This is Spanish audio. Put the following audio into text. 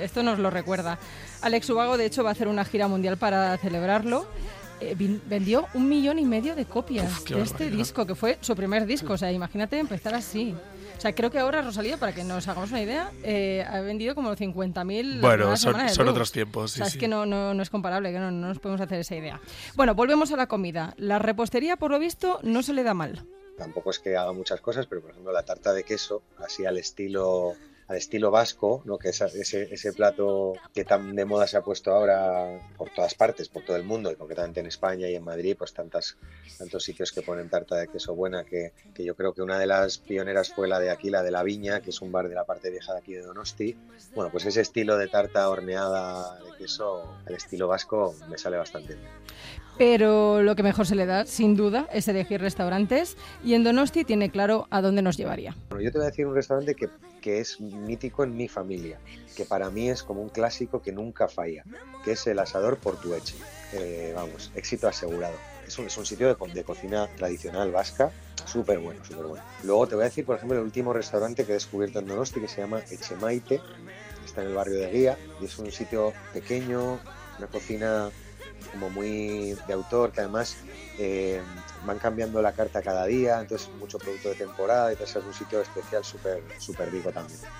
esto nos lo recuerda. Alex Ubago, de hecho, va a hacer una gira mundial para celebrarlo. Vendió 1,5 millones de copias de este disco, que fue su primer disco. O sea, imagínate empezar así. O sea, creo que ahora Rosalía, para que nos hagamos una idea, ha vendido como 50.000. Bueno, son otros tiempos. Sí, o sea, es que no es comparable, que no nos podemos hacer esa idea. Bueno, volvemos a la comida. La repostería, por lo visto, no se le da mal. Tampoco es que haga muchas cosas, pero por ejemplo la tarta de queso, así al estilo vasco, ¿no? Que es ese plato que tan de moda se ha puesto ahora por todas partes, por todo el mundo, y concretamente en España y en Madrid, pues tantos sitios que ponen tarta de queso buena, que yo creo que una de las pioneras fue la de aquí, la de La Viña, que es un bar de la parte vieja de aquí de Donosti. Bueno, pues ese estilo de tarta horneada de queso al estilo vasco me sale bastante bien. Pero lo que mejor se le da, sin duda, es elegir restaurantes, y en Donosti tiene claro a dónde nos llevaría. Bueno, yo te voy a decir un restaurante que es mítico en mi familia, que para mí es como un clásico que nunca falla, que es el Asador Portueche. Vamos, éxito asegurado. Es un sitio de cocina tradicional vasca, súper bueno, súper bueno. Luego te voy a decir, por ejemplo, el último restaurante que he descubierto en Donosti, que se llama Echemaite, está en el barrio de Guía, y es un sitio pequeño, una cocina como muy de autor, que además van cambiando la carta cada día, entonces mucho producto de temporada, y entonces es un sitio especial súper rico también.